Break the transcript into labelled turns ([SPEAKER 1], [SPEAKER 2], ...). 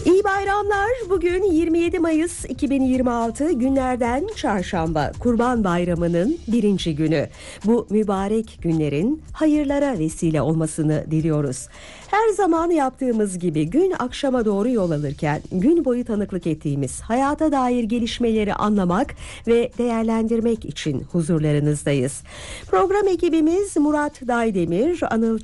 [SPEAKER 1] İyi bayramlar. Bugün 27 Mayıs 2026, günlerden çarşamba, Kurban Bayramı'nın birinci günü. Bu mübarek günlerin hayırlara vesile olmasını diliyoruz. Her zaman yaptığımız gibi gün akşama doğru yol alırken gün boyu tanıklık ettiğimiz hayata dair gelişmeleri anlamak ve değerlendirmek için huzurlarınızdayız. Program ekibimiz Murat Daydemir, Anıl